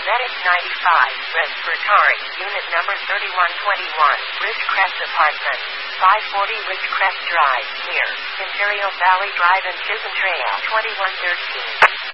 Medic 95, Respiratory, Unit number 3121, Ridgecrest Apartment, 540 Ridgecrest Drive, near Imperial Valley Drive and Chisholm Trail, 2113.